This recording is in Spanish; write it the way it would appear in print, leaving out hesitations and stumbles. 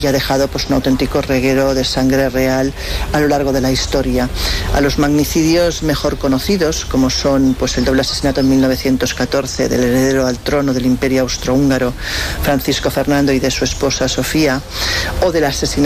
y ha dejado pues un auténtico reguero de sangre real a lo largo de la historia. A los magnicidios mejor conocidos, como son pues el doble asesinato en 1914 del heredero al trono del Imperio Austrohúngaro, Francisco Fernando, y de su esposa Sofía, o del asesinato